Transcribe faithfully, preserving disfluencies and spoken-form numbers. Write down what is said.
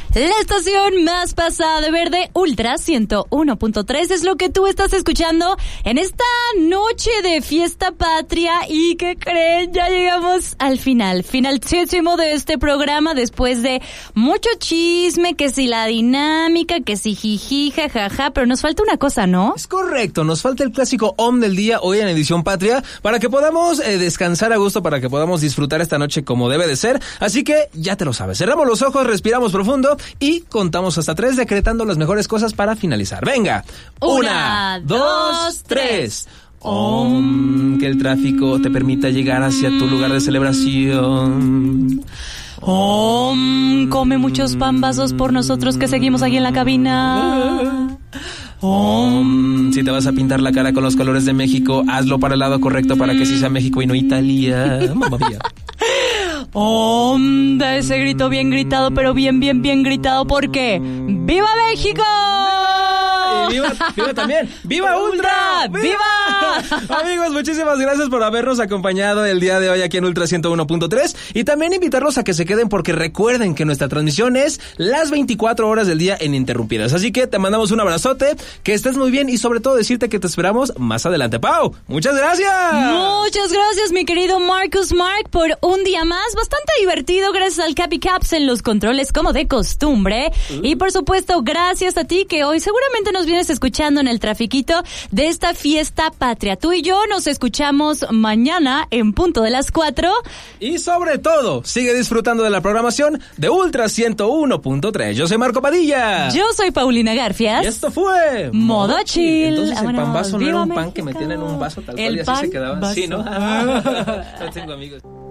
La estación más pasada de verde, Ultra ciento uno punto tres, es lo que tú estás escuchando en esta noche de fiesta patria. ¿Y qué creen? Ya llegamos al final, finalísimo de este programa, después de mucho chisme, que si la dinámica, que si jiji, jajaja, pero nos falta una cosa, ¿no? Es correcto, nos falta el clásico O M del día hoy en edición patria, para que podamos eh, descansar a gusto, para que podamos disfrutar esta noche como debe de ser. Así que ya te lo sabes, cerramos los ojos, respiramos profundo y contamos hasta tres, decretando las mejores cosas para finalizar. Venga, una, una dos, tres. Om, que el tráfico te permita llegar hacia tu lugar de celebración. Om, come muchos pambazos por nosotros que seguimos aquí en la cabina. Om, si te vas a pintar la cara con los colores de México, hazlo para el lado correcto para que sí sea México y no Italia. Mamma mía. Om, da ese grito bien gritado, pero bien, bien, bien gritado, porque ¡viva México! Y viva, viva también, ¡viva Ultra! ¡Viva! ¡Viva! Amigos, muchísimas gracias por habernos acompañado el día de hoy aquí en Ultra ciento uno punto tres, y también invitarlos a que se queden, porque recuerden que nuestra transmisión es las veinticuatro horas del día ininterrumpidas. Así que te mandamos un abrazote, que estés muy bien y sobre todo decirte que te esperamos más adelante. Pau, muchas gracias. Muchas gracias, mi querido Marcus Mark, por un día más bastante divertido, gracias al Capi Caps en los controles como de costumbre. Uh. Y por supuesto, gracias a ti que hoy seguramente nos vienes escuchando en el trafiquito de esta fiesta patria. Tú y yo nos escuchamos mañana en punto de las cuatro. Y sobre todo, sigue disfrutando de la programación de Ultra ciento uno punto tres. Yo soy Marco Padilla. Yo soy Paulina Garfias. Y esto fue Modo Chill. Entonces el Vámonos, pan vaso no era un pan México. que metían en un vaso tal cual el y así se quedaba. Vaso. Sí, ¿no? No tengo amigos.